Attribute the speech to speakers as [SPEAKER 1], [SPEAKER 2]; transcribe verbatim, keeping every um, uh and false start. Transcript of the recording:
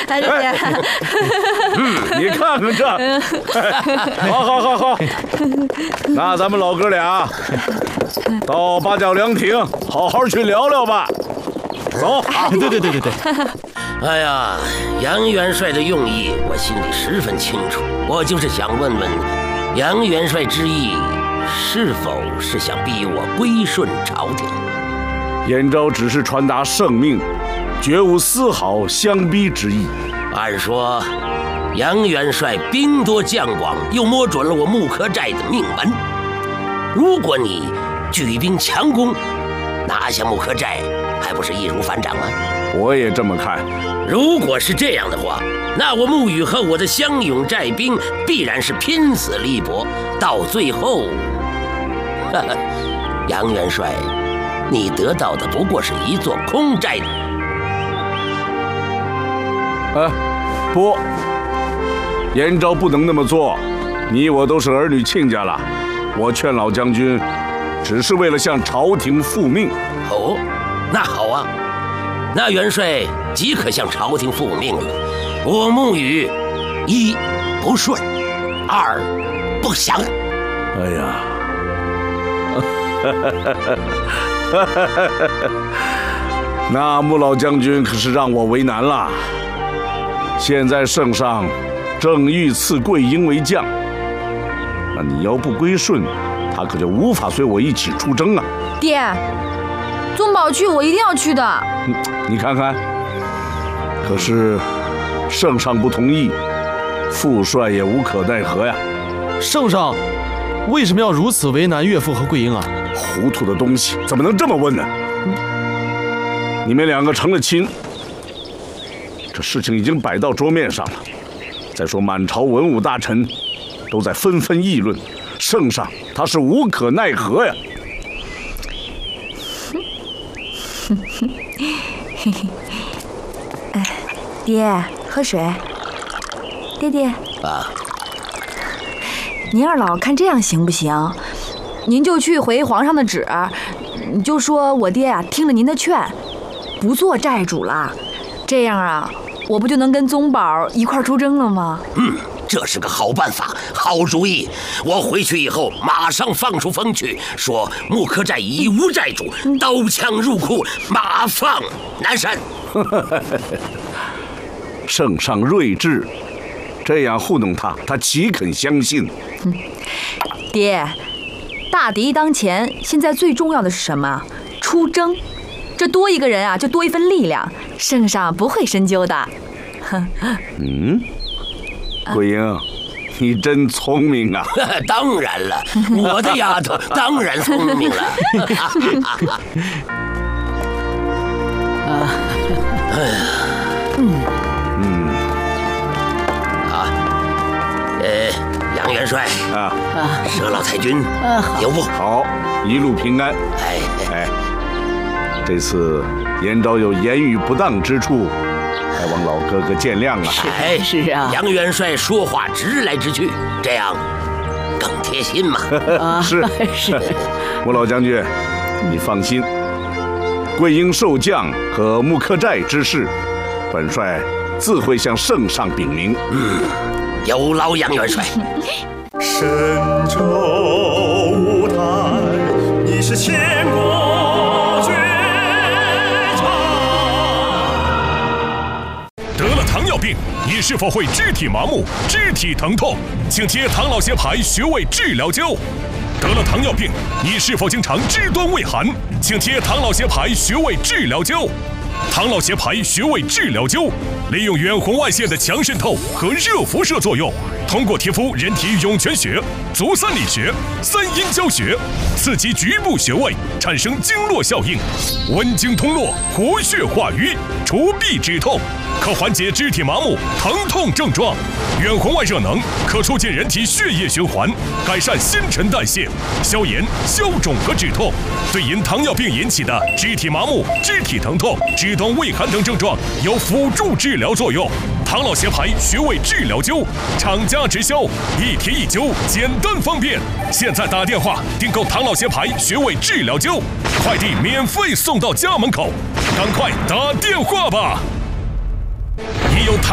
[SPEAKER 1] 哎，爹，
[SPEAKER 2] 嗯，你看看这，好好好好，那咱们老哥俩到八角凉亭好好去聊聊吧。走，
[SPEAKER 3] 啊，对对对对对。
[SPEAKER 4] 哎呀，杨元帅的用意我心里十分清楚，我就是想问问，杨元帅之意是否是想逼我归顺朝廷？
[SPEAKER 2] 燕昭只是传达圣命，绝无丝毫相逼之意。
[SPEAKER 4] 按说，杨元帅兵多将广，又摸准了我木柯寨的命门。如果你举兵强攻，拿下木柯寨，还不是易如反掌吗？
[SPEAKER 2] 我也这么看。
[SPEAKER 4] 如果是这样的话，那我沐雨和我的湘勇寨兵必然是拼死力搏，到最后，哈哈，杨元帅，你得到的不过是一座空寨。
[SPEAKER 2] 哎，不，燕昭不能那么做。你我都是儿女亲家了，我劝老将军，只是为了向朝廷复命。
[SPEAKER 4] 哦，那好啊，那元帅即可向朝廷复命了。我沐雨，一不顺，二不降。
[SPEAKER 2] 哎呀，那穆老将军可是让我为难了。现在圣上正欲赐桂英为将，那你要不归顺，他可就无法随我一起出征啊。
[SPEAKER 1] 爹，宗保去，我一定要去的。
[SPEAKER 2] 你你看看，可是圣上不同意，父帅也无可奈何呀。
[SPEAKER 3] 圣上为什么要如此为难岳父和桂英啊？
[SPEAKER 2] 糊涂的东西，怎么能这么问呢？你们两个成了亲，这事情已经摆到桌面上了。再说满朝文武大臣都在纷纷议论，圣上他是无可奈何呀。
[SPEAKER 1] 哎，爹，喝水。爹爹
[SPEAKER 4] 啊，
[SPEAKER 1] 您二老看这样行不行？您就去回皇上的旨，你就说我爹啊听了您的劝，不做寨主了。这样啊，我不就能跟宗保一块出征了吗？
[SPEAKER 4] 嗯，这是个好办法，好主意。我回去以后马上放出风去，说木柯寨已无寨主，刀枪入库，马放南山。
[SPEAKER 2] 圣上睿智，这样糊弄他，他岂肯相信？
[SPEAKER 1] 嗯、爹，大敌当前，现在最重要的是什么？出征。这多一个人啊，就多一份力量。圣上不会深究的。
[SPEAKER 2] 嗯，桂英，你真聪明啊！
[SPEAKER 4] 当然了，我的丫头当然聪明了。哎呀，嗯嗯，好，呃，杨元帅啊，佘老太君有不？
[SPEAKER 2] 好，一路平安。
[SPEAKER 4] 哎
[SPEAKER 2] 哎。这次燕昭有言语不当之处，还望老哥哥见谅啊！
[SPEAKER 4] 哎，是啊，杨元帅说话直来直去，这样更贴心嘛。
[SPEAKER 2] 是是，穆老将军，你放心，桂英受将和木柯寨之事，本帅自会向圣上禀明。
[SPEAKER 4] 嗯，有劳杨元帅。
[SPEAKER 5] 神州舞台，你是千古。
[SPEAKER 6] 糖尿病，你是否会肢体麻木、肢体疼痛？请贴唐老协牌穴位治疗胶。得了糖尿病，你是否经常肢端畏寒？请贴唐老协牌穴位治疗胶。唐老协牌穴位治疗胶利用远红外线的强渗透和热辐射作用，通过贴敷人体涌泉穴、足三里穴、三阴交穴，刺激局部穴位，产生经络效应，温经通络，活血化瘀，除痹止痛，可缓解肢体麻木、疼痛症状。远红外热能可促进人体血液循环，改善新陈代谢，消炎、消肿和止痛，对因糖尿病引起的肢体麻木、肢体疼痛、肢端畏寒等症状有辅助治疗作用。唐老协牌穴位治疗胶，厂家直销，一贴一灸，简单方便。现在打电话订购唐老协牌穴位治疗胶，快递免费送到家门口，赶快打电话吧！也有唐。